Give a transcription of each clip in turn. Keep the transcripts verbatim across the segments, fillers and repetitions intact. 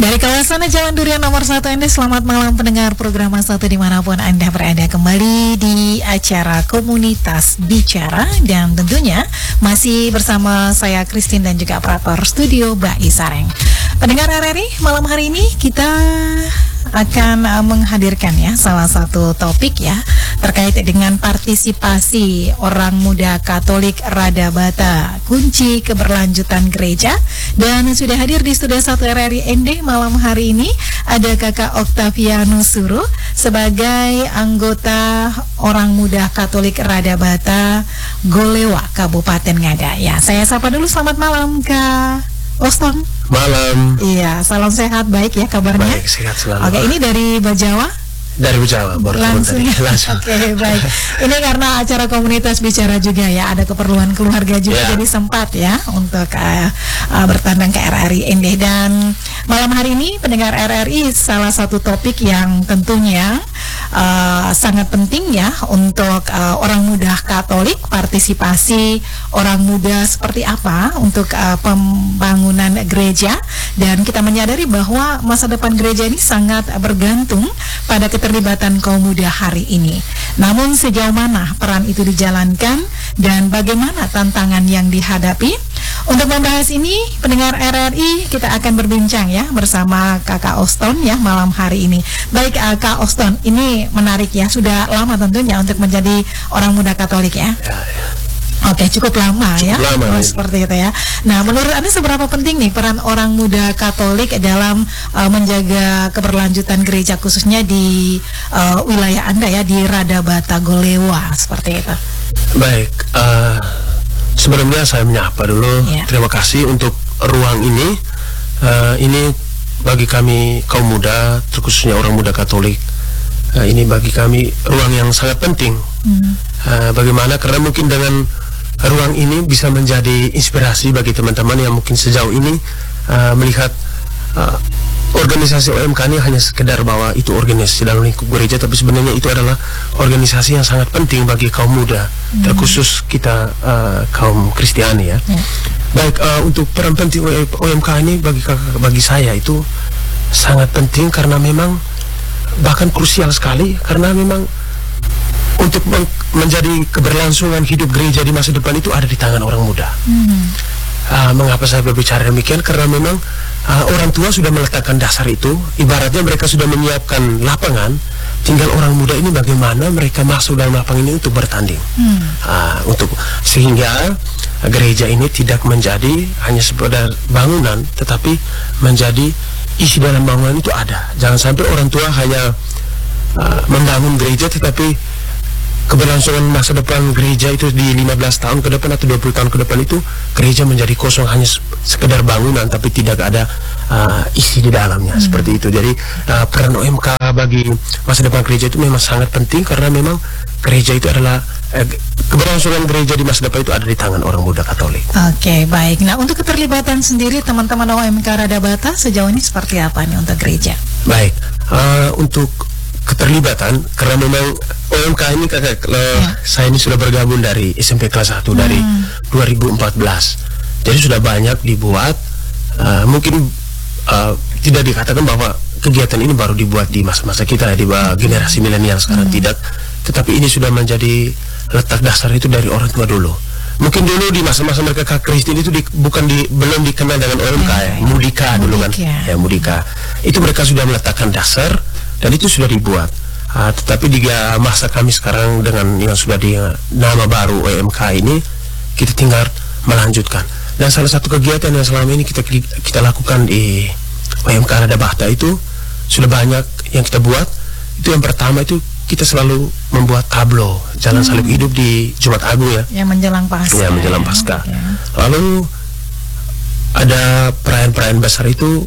Dari kawasan Jalan Durian nomor satu Anda, selamat malam pendengar program satu dimanapun Anda berada, kembali di acara Komunitas Bicara. Dan tentunya masih bersama saya Christine dan juga operator studio Mbak Isareng. Pendengar R R I, malam hari ini kita akan uh, menghadirkan ya salah satu topik ya terkait dengan partisipasi orang muda Katolik Radabata, kunci keberlanjutan gereja. Dan sudah hadir di studio satu R R I N D malam hari ini ada Kakak Octavianus Suro sebagai anggota orang muda Katolik Radabata Golewa, Kabupaten Ngada. Ya, saya sapa dulu, selamat malam Kak Oston. Malam. Iya, salam sehat, baik ya kabarnya? Baik, sehat selalu. Oke, ini dari Bajawa? Dari Bajawa, baru langsung. langsung. Oke, baik. Ini karena acara Komunitas Bicara juga ya, ada keperluan keluarga juga, yeah. Jadi sempat ya untuk uh, uh, bertandang ke R R I N D. Dan malam hari ini pendengar R R I, salah satu topik yang tentunya uh, sangat penting ya untuk uh, orang muda Katolik, partisipasi orang muda seperti apa untuk uh, pembangunan gereja. Dan kita menyadari bahwa masa depan gereja ini sangat bergantung pada keterlibatan kaum muda hari ini. Namun sejauh mana peran itu dijalankan dan bagaimana tantangan yang dihadapi? Untuk membahas ini, pendengar R R I, kita akan berbincang ya bersama Kakak Oston ya malam hari ini. Baik, uh, Kak Oston, ini menarik ya, sudah lama tentunya untuk menjadi orang muda Katolik ya. Ya, ya. Oke, cukup lama cukup ya, lama, oh, seperti itu ya. Nah, menurut Anda seberapa penting nih peran orang muda Katolik dalam uh, menjaga keberlanjutan gereja, khususnya di uh, wilayah Anda ya, di Radabata Golewa, seperti itu? Baik, uh, sebelumnya saya menyapa dulu, ya. Terima kasih untuk ruang ini. Uh, ini bagi kami kaum muda, terkhususnya orang muda Katolik, uh, ini bagi kami ruang yang sangat penting. Hmm. Uh, bagaimana? Karena mungkin dengan ruang ini bisa menjadi inspirasi bagi teman-teman yang mungkin sejauh ini uh, melihat uh, organisasi O M K ini hanya sekedar bahwa itu organisasi dalam lingkup gereja, tapi sebenarnya itu adalah organisasi yang sangat penting bagi kaum muda, hmm. terkhusus kita uh, kaum Kristiani ya. Hmm. Baik, uh, untuk peran penting O M K ini bagi bagi saya itu sangat penting karena memang bahkan krusial sekali, karena memang untuk men menjadi keberlangsungan hidup gereja di masa depan itu ada di tangan orang muda. Hmm. Uh, mengapa saya berbicara demikian? Karena memang uh, orang tua sudah meletakkan dasar itu. Ibaratnya mereka sudah menyiapkan lapangan. Tinggal orang muda ini bagaimana mereka masuk dalam lapangan ini untuk bertanding. Hmm. Uh, untuk sehingga uh, gereja ini tidak menjadi hanya sekedar bangunan, tetapi menjadi isi dalam bangunan itu ada. Jangan sampai orang tua hanya uh, membangun gereja, tetapi keberlangsungan masa depan gereja itu di lima belas tahun ke depan atau dua puluh tahun ke depan itu gereja menjadi kosong, hanya sekedar bangunan tapi tidak ada uh, isi di dalamnya. Hmm. Seperti itu. Jadi uh, peran O M K bagi masa depan gereja itu memang sangat penting, karena memang gereja itu adalah uh, keberlangsungan gereja di masa depan itu ada di tangan orang muda Katolik. Oke, baik. Nah, untuk keterlibatan sendiri teman-teman O M K Radabata sejauh ini seperti apa nih untuk gereja? Baik, uh, untuk keterlibatan, karena memang O M K ini kakak, ya. Saya ini sudah bergabung dari S M P kelas satu hmm. dari dua ribu empat belas. Jadi sudah banyak dibuat. Uh, mungkin uh, tidak dikatakan bahwa kegiatan ini baru dibuat di masa-masa kita di hmm. generasi milenial sekarang, hmm. tidak. Tetapi ini sudah menjadi letak dasar itu dari orang tua dulu. Mungkin dulu di masa-masa mereka Kak Kristin itu di, bukan di, belum dikenal dengan O M K ya, ya. Mudika dulu kan, ya Mudika. Itu mereka sudah meletakkan dasar. Dan itu sudah dibuat, uh, tetapi di masa kami sekarang dengan yang sudah di nama baru O M K ini, kita tinggal melanjutkan. Dan salah satu kegiatan yang selama ini kita kita lakukan di O M K Radabata itu sudah banyak yang kita buat. Itu yang pertama itu kita selalu membuat tablo Jalan hmm. Salib Hidup di Jumat Agung ya. Yang menjelang Paskah. Ya, menjelang Paskah. Ya. Lalu ada perayaan-perayaan besar itu.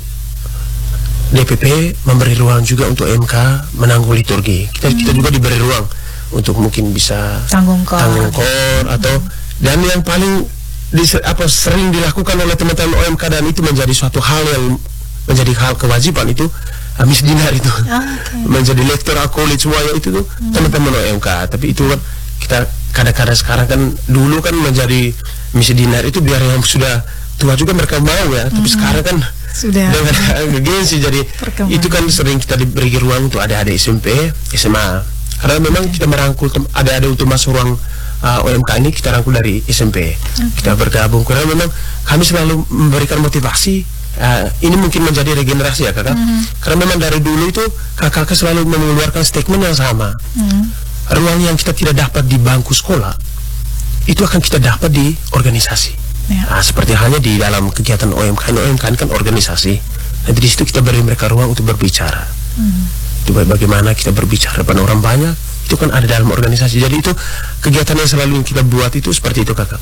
D P P memberi ruang juga untuk O M K menanggung liturgi. Kita hmm. kita juga diberi ruang untuk mungkin bisa tanggung kor, tanggung kor atau hmm. dan yang paling di, apa sering dilakukan oleh teman-teman O M K dan itu menjadi suatu hal yang menjadi hal kewajiban itu uh, misdinar itu. Okay. Menjadi lektor akolit semuanya itu tuh hmm. teman-teman O M K. Tapi itu kan kita kadang-kadang sekarang kan dulu kan menjadi misdinar itu biar yang sudah tua juga mereka mau ya. Tapi hmm. sekarang kan Sudah. Dengan urgensi. Jadi itu kan sering kita diberi ruang untuk adik-adik S M P, S M A. Karena memang kita merangkul adik-adik untuk masuk ruang uh, O M K ini, kita rangkul dari S M P. Okay. Kita bergabung karena memang kami selalu memberikan motivasi. Uh, ini mungkin menjadi regenerasi ya kakak. Mm. Karena memang dari dulu itu kakak selalu mengeluarkan statement yang sama. Mm. Ruang yang kita tidak dapat di bangku sekolah, itu akan kita dapat di organisasi. Yeah. Nah, seperti halnya di dalam kegiatan O M K, O M K kan organisasi. Nanti di situ kita beri mereka ruang untuk berbicara. Mm. Itu bagaimana kita berbicara depan orang banyak, itu kan ada dalam organisasi. Jadi itu kegiatan yang selalu kita buat itu seperti itu kakak.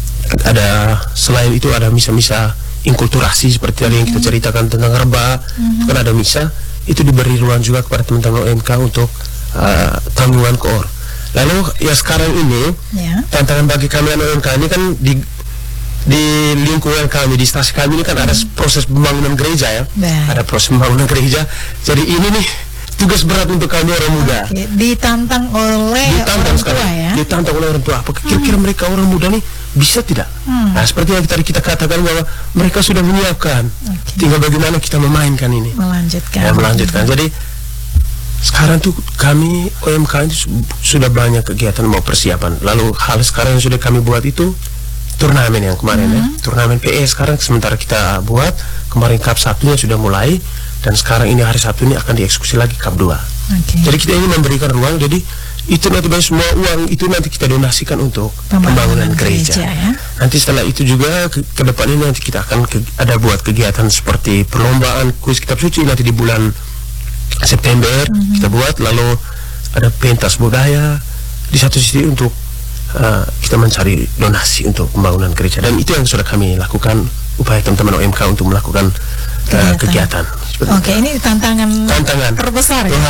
Ada selain itu ada misa-misa inkulturasi seperti tadi yang kita ceritakan tentang reba, mm-hmm. kan ada misa, itu diberi ruang juga kepada teman-teman O M K untuk uh, tanggungan koor. Lalu ya sekarang ini yeah. tantangan bagi kami O M K ini kan di di lingkungan kami, di stasi kami ini kan mm. ada proses pembangunan gereja ya, Baik. ada proses pembangunan gereja. Jadi ini nih tugas berat untuk kami orang muda. Okay. Ditantang oleh ditantang orang tua ya? Ditantang oleh orang tua. Apa kira-kira hmm. mereka orang muda nih bisa tidak? Hmm. Nah, seperti yang tadi kita katakan bahwa mereka sudah menyiapkan. Okay. Tinggal bagaimana kita memainkan ini. Melanjutkan. Ya, melanjutkan. Jadi sekarang tuh kami O M K itu sudah banyak kegiatan mau persiapan. Lalu hal sekarang yang sudah kami buat itu turnamen yang kemarin hmm. ya. Turnamen P E sekarang sementara kita buat. Kemarin Cup satunya sudah mulai. Dan sekarang ini hari Sabtu ini akan dieksekusi lagi Cup dua. Okay. Jadi kita ingin memberikan ruang, jadi itu nanti semua uang itu nanti kita donasikan untuk pembangunan, pembangunan gereja. gereja ya? Nanti setelah itu juga ke, ke depan ini nanti kita akan ke, ada buat kegiatan seperti perlombaan kuis kitab suci nanti di bulan September mm-hmm. kita buat, lalu ada pentas budaya di satu sisi untuk uh, kita mencari donasi untuk pembangunan gereja, dan itu yang sudah kami lakukan upaya teman-teman O M K untuk melakukan uh, kegiatan. Oke, okay, ini tantangan, tantangan terbesar ya?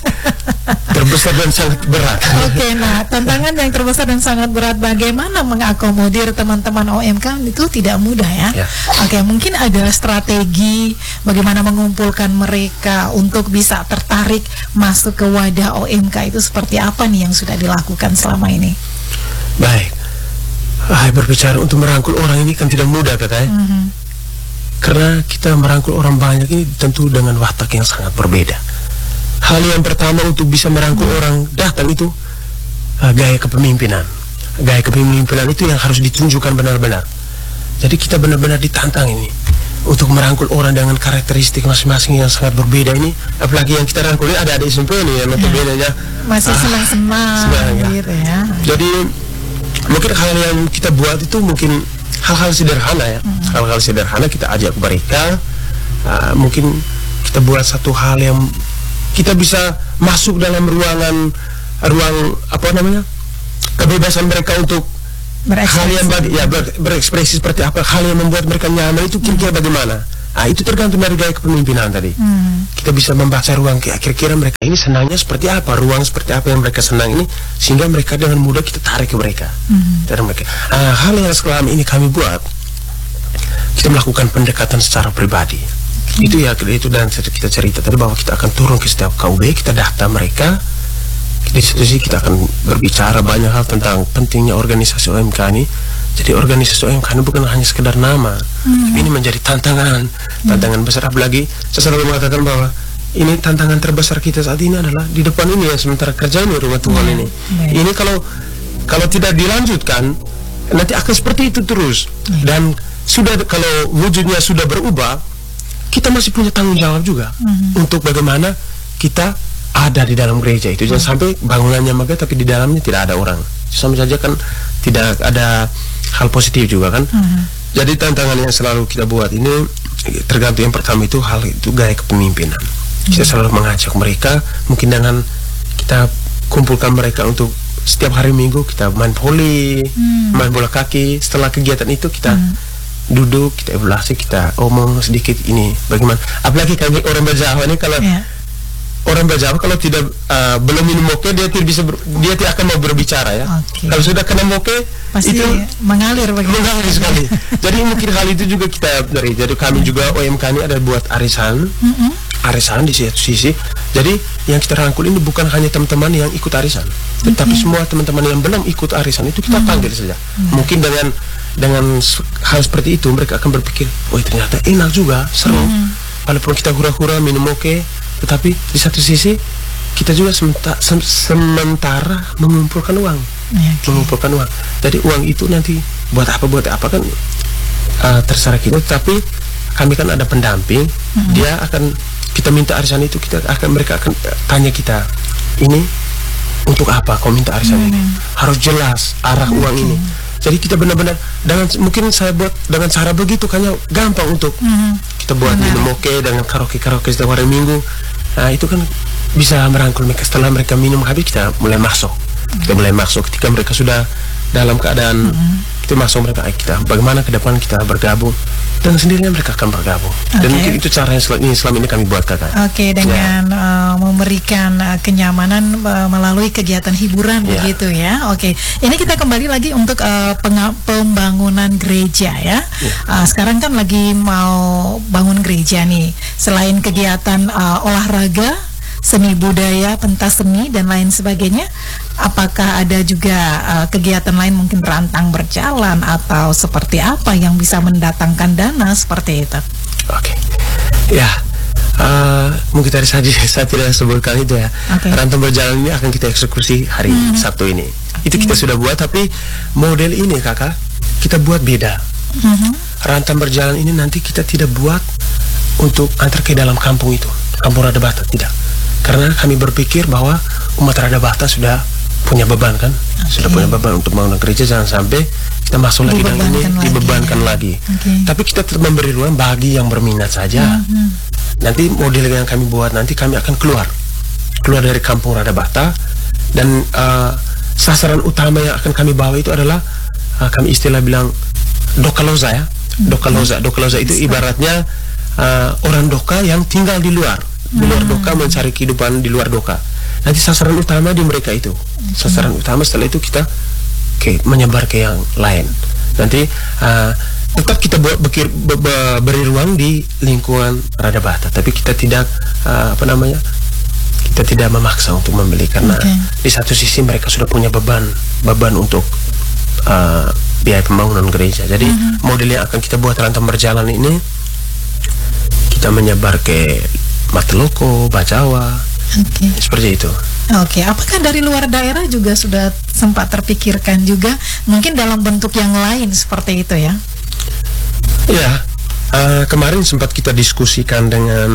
Terbesar dan sangat berat. Oke, okay, nah tantangan yang terbesar dan sangat berat bagaimana mengakomodir teman-teman O M K itu tidak mudah ya. ya. Oke, okay, mungkin ada strategi bagaimana mengumpulkan mereka untuk bisa tertarik masuk ke wadah O M K itu seperti apa nih yang sudah dilakukan selama ini? Baik, ah, berbicara untuk merangkul orang ini kan tidak mudah kakak. Mm-hmm. Karena kita merangkul orang banyak ini tentu dengan watak yang sangat berbeda. Hal yang pertama untuk bisa merangkul hmm. orang datang itu uh, gaya kepemimpinan. Gaya kepemimpinan itu yang harus ditunjukkan benar-benar. Jadi kita benar-benar ditantang ini untuk merangkul orang dengan karakteristik masing-masing yang sangat berbeda ini. Apalagi yang kita rangkul ini ada adik S M P ini yang notabene-nya masih ah, senang-senang gitu ya. Jadi mungkin hal yang kita buat itu mungkin hal-hal sederhana ya, hmm. hal-hal sederhana kita ajak mereka, uh, mungkin kita buat satu hal yang kita bisa masuk dalam ruangan, ruang apa namanya, kebebasan mereka untuk hal yang bagi, ya ber, berekspresi seperti apa, hal yang membuat mereka nyaman itu kira-kira hmm. bagaimana. Nah, itu tergantung dari gaya kepemimpinan tadi. Hmm. Kita bisa membaca ruang, kira-kira mereka ini senangnya seperti apa, ruang seperti apa yang mereka senang ini, sehingga mereka dengan mudah kita tarik ke mereka. Hmm. Dari mereka. Nah, hal yang selama ini kami buat, kita melakukan pendekatan secara pribadi. Hmm. Itu ya, itu dan kita cerita tadi bahwa kita akan turun ke setiap K U B, kita data mereka. Di situ sih kita akan berbicara banyak hal tentang pentingnya organisasi O M K ini. Jadi organisasi O M K ini bukan hanya sekedar nama, hmm. ini menjadi tantangan, tantangan hmm. besar. Apalagi saya selalu mengatakan bahwa ini tantangan terbesar kita saat ini adalah di depan ini ya, sementara kerja ini rumah Tuhan hmm. ini. Hmm. Ini kalau kalau tidak dilanjutkan nanti akan seperti itu terus. Hmm. Dan sudah kalau wujudnya sudah berubah, kita masih punya tanggung jawab juga hmm. untuk bagaimana kita ada di dalam gereja itu. Jangan hmm. sampai bangunannya megah tapi di dalamnya tidak ada orang. Sama saja kan tidak ada hal positif juga kan. Mm-hmm. Jadi tantangan yang selalu kita buat ini tergantung, yang pertama itu hal itu gaya kepemimpinan. Mm-hmm. Kita selalu mengajak mereka, mungkin dengan kita kumpulkan mereka untuk setiap hari Minggu kita main voli, mm-hmm. main bola kaki. Setelah kegiatan itu kita mm-hmm. duduk, kita evaluasi, kita omong sedikit ini bagaimana. Apalagi kami orang Berjawa ini kalau yeah. orang Berjawa kalau tidak uh, belum minum moke dia tidak bisa ber, dia tidak akan mau berbicara ya. Okay. Kalau sudah kena moke pasti itu mengalir begitu. Mengalir sekali. Jadi mungkin hal itu juga kita dari jadi kami juga O M K ini ada buat arisan. Mm-hmm. Arisan di satu sisi. Jadi yang kita rangkul ini bukan hanya teman-teman yang ikut arisan, tetapi mm-hmm. semua teman-teman yang belum ikut arisan itu kita mm-hmm. panggil saja. Mm-hmm. Mungkin dengan dengan hal seperti itu mereka akan berpikir, oh ternyata enak juga, seru. Hmm. Walaupun kita hura-hura minum oke, tetapi di satu sisi kita juga sementara, sementara mengumpulkan uang, okay. mengumpulkan uang. Jadi uang itu nanti buat apa buat apa kan uh, terserah kita. Tapi kami kan ada pendamping, mm-hmm. dia akan kita minta arisan itu, kita akan mereka akan tanya kita, ini untuk apa kau minta arisan mm-hmm. ini? Harus jelas arah okay. uang ini. Jadi kita benar-benar dengan mungkin saya buat dengan cara begitu kayaknya gampang untuk mm-hmm. kita buat Benar. minum oke dengan karaoke karaoke setiap hari Minggu. Nah itu kan bisa merangkul mereka. Setelah mereka minum habis kita mulai masuk, kita mulai masuk. Ketika mereka sudah dalam keadaan mm-hmm. kita masuk mereka, kita bagaimana ke depan kita bergabung dan sendirinya mereka akan bergabung. Okay. Dan mungkin itu cara yang selama ini, selama ini kami buat kakak. Oke, okay, dengan ya. uh, memberikan uh, kenyamanan uh, melalui kegiatan hiburan ya. begitu ya. Oke, okay. Ini kita kembali lagi untuk uh, pembangunan gereja ya. ya. Uh, sekarang kan lagi mau bangun gereja nih. Selain kegiatan uh, olahraga, seni budaya, pentas seni dan lain sebagainya, apakah ada juga uh, kegiatan lain mungkin rantang berjalan atau seperti apa yang bisa mendatangkan dana seperti itu? Oke, okay. ya uh, mungkin tadi saja saya tidak sebutkan itu ya. Okay. Rantang berjalan ini akan kita eksekusi hari hmm. Sabtu ini. Okay. Itu kita sudah buat, tapi model ini kakak kita buat beda. Hmm. Rantang berjalan ini nanti kita tidak buat untuk antar ke dalam kampung itu, kampung Rada Bata, tidak. Karena kami berpikir bahwa umat Rada Bata sudah punya beban kan, okay. sudah punya beban untuk membangun gereja, jangan sampai kita masuk lagi dan ini lagi, dibebankan ya. lagi. Okay. Tapi kita tetap memberi ruang bagi yang berminat saja. Mm-hmm. Nanti model yang kami buat nanti kami akan keluar, keluar dari kampung Rada Bata dan uh, sasaran utama yang akan kami bawa itu adalah uh, kami istilah bilang dokaloza ya, mm-hmm. dokaloza, dokaloza itu ibaratnya uh, orang doka yang tinggal di luar. Di luar doka, mencari kehidupan di luar doka. Nanti sasaran utama di mereka itu. Sasaran utama setelah itu kita okay, menyebar ke yang lain. Nanti uh, tetap kita buat bekir, be, be, beri ruang di lingkungan Rada Bata, tapi kita tidak uh, apa namanya? Kita tidak memaksa untuk membeli karena okay. di satu sisi mereka sudah punya beban, beban untuk uh, biaya pembangunan gereja. Jadi uh-huh. model yang akan kita buat rantang berjalan ini kita menyebar ke Mateloko, Bajawa, okay. seperti itu. Oke, okay. Apakah dari luar daerah juga sudah sempat terpikirkan juga mungkin dalam bentuk yang lain seperti itu ya? Ya, uh, kemarin sempat kita diskusikan dengan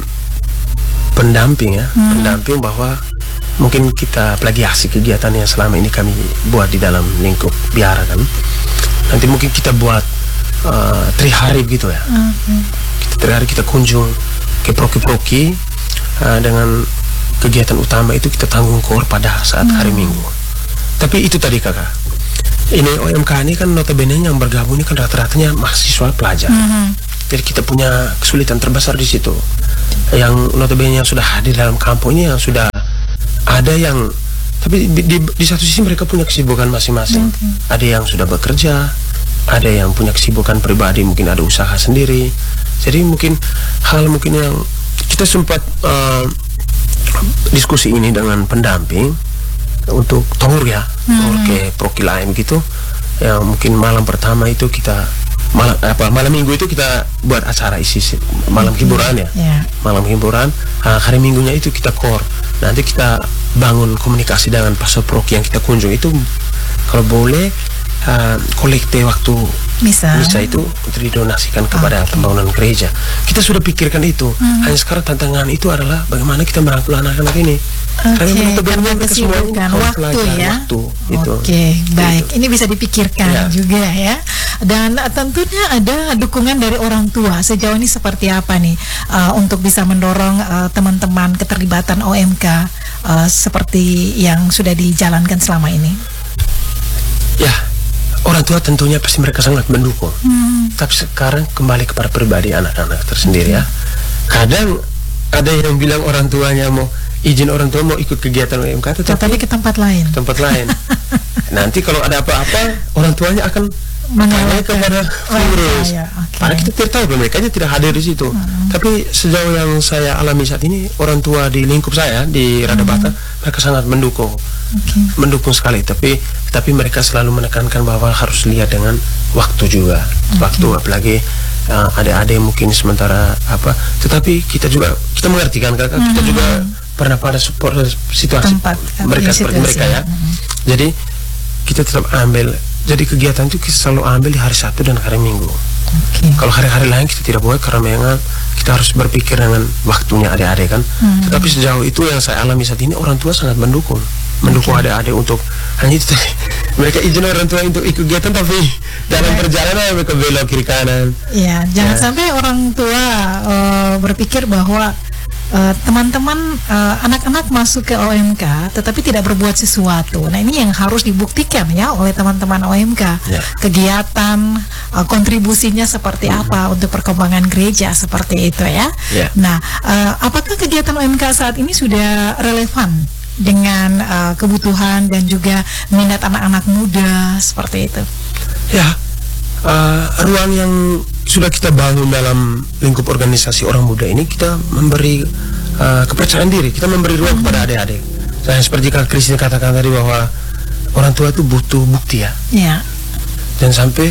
pendamping ya, hmm. pendamping bahwa mungkin kita plagiasi kegiatan yang selama ini kami buat di dalam lingkup biara kan. Nanti mungkin kita buat uh, trihari gitu ya. Okay. Kita trihari kita kunjung ke proki-proki uh, dengan kegiatan utama itu kita tanggung kor pada saat hmm. hari Minggu. Tapi itu tadi kakak, ini O M K ini kan notabene yang bergabung ini kan rata-ratanya mahasiswa pelajar. Hmm. Jadi kita punya kesulitan terbesar di situ. Yang notabene yang sudah hadir dalam kampung ini yang sudah ada yang, tapi di, di, di satu sisi mereka punya kesibukan masing-masing. Hmm. Ada yang sudah bekerja, ada yang punya kesibukan pribadi, mungkin ada usaha sendiri. Jadi mungkin hal mungkin yang kita sempat uh, diskusi ini dengan pendamping untuk tour ya, hmm. tour ke proki lain gitu. Yang mungkin malam pertama itu kita malam apa malam minggu itu kita buat acara isi malam hiburan ya, yeah. malam hiburan. Uh, hari minggunya itu kita core. Nanti kita bangun komunikasi dengan pastor proki yang kita kunjung itu kalau boleh uh, kolekte waktu Bisa. Bisa itu untuk didonasikan kepada okay. pembangunan gereja. Kita sudah pikirkan itu. Hmm. Hanya sekarang tantangan itu adalah bagaimana kita merangkul anak-anak ini. Oke, okay. Karena kesibukan waktu ya. Oke, okay. Baik. Itu. Ini bisa dipikirkan ya. juga ya. Dan uh, tentunya ada dukungan dari orang tua. Sejauh ini seperti apa nih uh, untuk bisa mendorong uh, teman-teman keterlibatan O M K uh, seperti yang sudah dijalankan selama ini? Ya. Orang tua tentunya pasti mereka sangat mendukung. Hmm. Tapi sekarang kembali kepada pribadi anak-anak tersendiri okay. ya. Kadang ada yang bilang orang tuanya mau izin orang tua mau ikut kegiatan O M K, tetapi ke tempat lain. Tempat lain. Nanti kalau ada apa-apa orang tuanya akan menanya kepada pengurus. Oh, ya, okay. Padahal kita tidak tahu mereka aja tidak hadir di situ. Hmm. Tapi sejauh yang saya alami saat ini orang tua di lingkup saya di Rada Bata hmm. mereka sangat mendukung. okay. mendukung sekali, tapi tapi mereka selalu menekankan bahwa harus lihat dengan waktu juga, okay. waktu apalagi uh, adik-adik mungkin sementara apa, tetapi kita juga kita mengerti kan kakak, mm-hmm. kita juga pernah pada support situasi tempat, mereka seperti mereka ya, mm-hmm. jadi kita tetap ambil, jadi kegiatan itu kita selalu ambil di hari Sabtu dan hari Minggu. Okay. Kalau hari-hari lain kita tidak boleh karena memang kita harus berpikir dengan waktunya adik-adik kan. Hmm. Tetapi sejauh itu yang saya alami saat ini, orang tua sangat mendukung, mendukung okay. adik-adik untuk hanya itu. Mereka izin orang tua untuk ikut kegiatan, tapi dalam yeah. perjalanan mereka belok kiri kanan. Iya, jangan yeah. sampai orang tua uh, berpikir bahwa Uh, teman-teman uh, anak-anak masuk ke O M K tetapi tidak berbuat sesuatu. Nah, ini yang harus dibuktikan ya oleh teman-teman O M K. Yeah. Kegiatan uh, kontribusinya seperti mm-hmm. apa untuk perkembangan gereja seperti itu ya. Yeah. Nah, uh, apakah kegiatan O M K saat ini sudah relevan dengan uh, kebutuhan dan juga minat anak-anak muda seperti itu? Ya, uh, ruang yang sudah kita bangun dalam lingkup organisasi orang muda ini, kita memberi uh, kepercayaan diri, kita memberi ruang hmm. kepada adik-adik. Saya seperti Kak Christine katakan tadi bahwa orang tua itu butuh bukti ya. Yeah. Dan sampai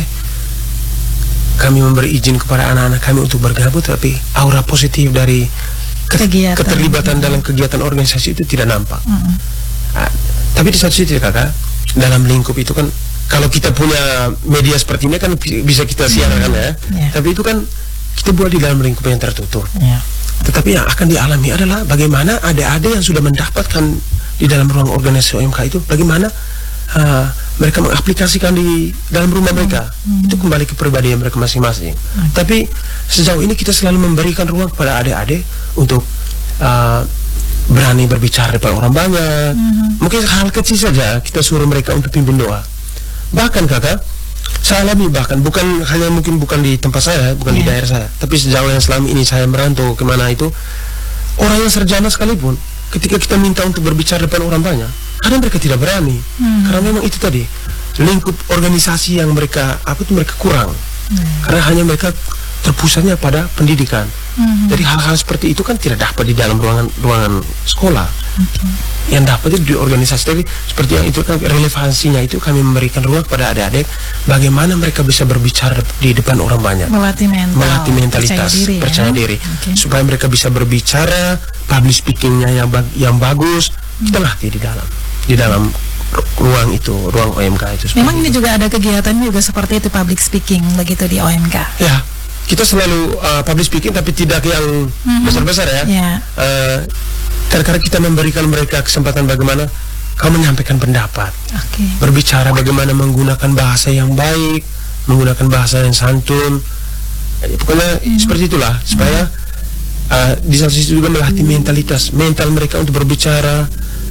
kami memberi izin kepada anak-anak kami untuk bergabung, tapi aura positif dari ke kegiatan. keterlibatan dalam kegiatan organisasi itu tidak nampak. Hmm. Nah, tapi di satu sisi kakak, dalam lingkup itu kan, kalau kita punya media seperti ini kan bisa kita siarkan ya. Yeah. Tapi itu kan kita buat di dalam lingkup yang tertutup. Yeah. Tetapi yang akan dialami adalah bagaimana adik-adik yang sudah mendapatkan di dalam ruang organisasi O M K itu, bagaimana uh, mereka mengaplikasikan di dalam rumah mereka. Mm. Itu kembali ke pribadi mereka masing-masing. Mm. Tapi sejauh ini kita selalu memberikan ruang kepada adik-adik untuk uh, berani berbicara depan orang banyak. Mm. Mungkin hal kecil saja kita suruh mereka untuk pimpin doa. Bahkan kakak, saya alami bahkan bukan hanya mungkin bukan di tempat saya, bukan yeah. di daerah saya, tapi sejauh yang selama ini saya merantau kemana itu, orang yang sarjana sekalipun, ketika kita minta untuk berbicara depan orang banyak, kadang mereka tidak berani, hmm. karena memang itu tadi lingkup organisasi yang mereka apa itu mereka kurang, hmm. karena hanya mereka terpusatnya pada pendidikan. Hmm. Jadi hal-hal seperti itu kan tidak dapat di dalam ruangan ruangan sekolah. Okay. Yang dapat itu di organisasi. Tapi seperti yang itu kan relevansinya itu kami memberikan ruang kepada adik-adik bagaimana mereka bisa berbicara di depan orang banyak. Melatih mental, melatih mentalitas, percaya diri, percaya ya? diri. Okay. Supaya mereka bisa berbicara, public speakingnya yang bag, yang bagus. Hmm. Kita latih di dalam di dalam ruang itu, ruang O M K itu. Memang ini itu. juga ada kegiatan juga seperti itu, public speaking begitu di O M K. Ya. Kita selalu uh, public speaking tapi tidak yang besar-besar mm-hmm. ya. Yeah. Uh, karena kita memberikan mereka kesempatan bagaimana kamu menyampaikan pendapat, okay. berbicara bagaimana menggunakan bahasa yang baik, menggunakan bahasa yang santun. Eh, pokoknya mm-hmm. seperti itulah supaya uh, di satu sisi juga melatih mm-hmm. mentalitas, mental mereka untuk berbicara.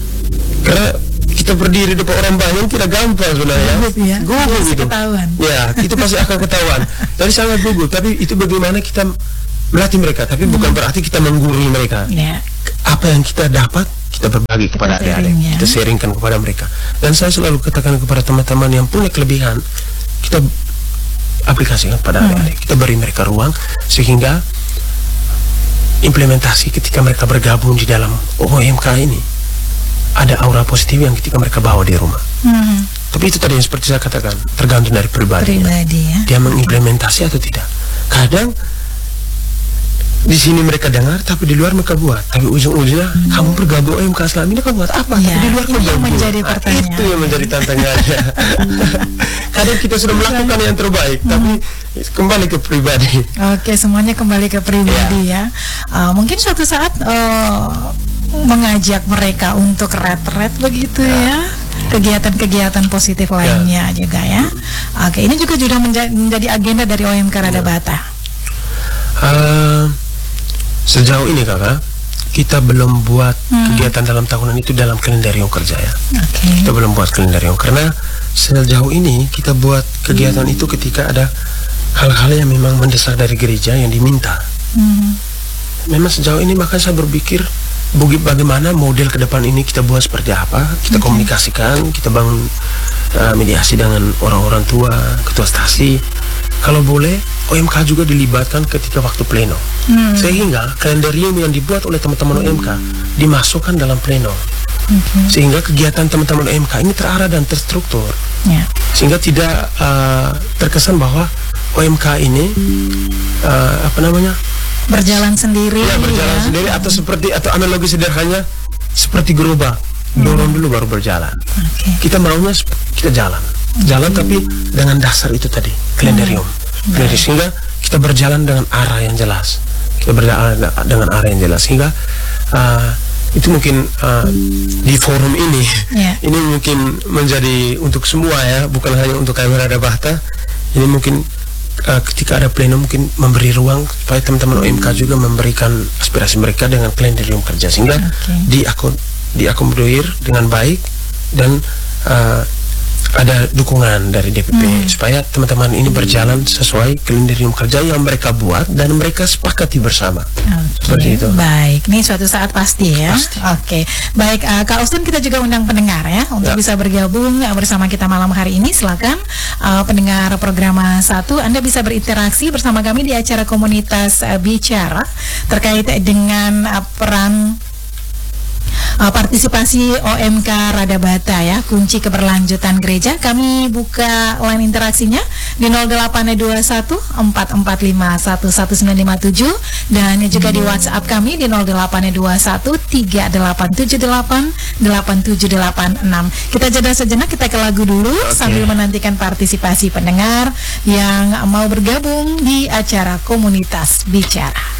Karena kita berdiri depan orang banyak tidak gampang sebenarnya. Gugup ya. Gugup gitu. Ketahuan. Ya, itu pasti akan ketahuan. Jadi sangat gugup. Tapi itu bagaimana kita melatih mereka. Tapi hmm. bukan berarti kita menggurui mereka. Ya. Apa yang kita dapat kita berbagi kepada adik-adik. Ya. Kita sharingkan kepada mereka. Dan saya selalu katakan kepada teman-teman yang punya kelebihan, kita aplikasikan kepada hmm. adik-adik. Kita beri mereka ruang sehingga implementasi ketika mereka bergabung di dalam O M K ini ada aura positif yang ketika mereka bawa di rumah. Hmm. Tapi itu tadi yang seperti saya katakan, tergantung dari pribadi. Pribadi ya. Dia mengimplementasi atau tidak. Kadang di sini mereka dengar, tapi di luar mereka buat. Tapi ujung-ujungnya hmm. kamu bergabung O M K selama ini kamu buat apa? Ya, tapi di luar ini yang menjadi nah, pertanyaan. itu yang menjadi tantangannya. Kadang kita sudah melakukan yang terbaik, hmm. tapi kembali ke pribadi. Oke, semuanya kembali ke pribadi ya. ya. Uh, mungkin suatu saat uh, mengajak mereka untuk retret begitu ya, kegiatan-kegiatan positif lainnya ya. juga ya. Oke, ini juga sudah menja menjadi agenda dari O M K Rada Bata. Uh, sejauh ini kakak, kita belum buat hmm. kegiatan dalam tahunan itu dalam kalendarium kerja ya. Okay. Kita belum buat kalendarium karena sejauh ini kita buat kegiatan hmm. itu ketika ada hal-hal yang memang mendesak dari gereja yang diminta. Hmm. Memang sejauh ini bahkan saya berpikir bagaimana model ke depan ini kita buat seperti apa, kita okay. komunikasikan, kita bangun uh, mediasi dengan orang-orang tua, ketua stasi. Kalau boleh, O M K juga dilibatkan ketika waktu pleno, hmm. sehingga kalendarium yang dibuat oleh teman-teman O M K dimasukkan dalam pleno. Okay. Sehingga kegiatan teman-teman O M K ini terarah dan terstruktur. Yeah. Sehingga tidak uh, terkesan bahwa O M K ini uh, apa namanya? berjalan sendiri. Ya, berjalan ya. sendiri atau seperti atau analogi sederhananya seperti gerobak, dorong hmm. dulu baru berjalan. Okay. Kita maunya kita jalan, jalan hmm. tapi dengan dasar itu tadi, kalendarium. Hmm. Jadi sehingga kita berjalan dengan arah yang jelas, kita berjalan dengan arah yang jelas. Sehingga uh, itu mungkin uh, di forum ini, yeah. ini mungkin menjadi untuk semua ya, bukan hanya untuk kami Rada Bahta. Ini mungkin Uh, ketika ada plenum mungkin memberi ruang supaya teman-teman O M K juga memberikan aspirasi mereka dengan kalendarium kerja sehingga okay. diakom diakomodir dengan baik dan uh, ada dukungan dari D P P hmm. supaya teman-teman ini berjalan sesuai kalendarium kerja yang mereka buat dan mereka sepakati bersama. Okay. Seperti itu. Baik, ini suatu saat pasti ya. Pasti. Oke, okay. Baik, uh, Kak Austin, kita juga undang pendengar ya untuk ya. bisa bergabung uh, bersama kita malam hari ini. Silakan uh, pendengar program satu, Anda bisa berinteraksi bersama kami di acara komunitas uh, bicara terkait dengan uh, peran Uh, partisipasi O M K Rada Bahta ya, kunci keberlanjutan gereja. Kami buka line interaksinya di nol delapan dua satu empat empat lima satu satu sembilan lima tujuh dan juga di WhatsApp kami di nol delapan dua satu tiga delapan tujuh delapan delapan tujuh delapan enam. Kita jeda sejenak, kita ke lagu dulu okay. sambil menantikan partisipasi pendengar yang mau bergabung di acara komunitas bicara.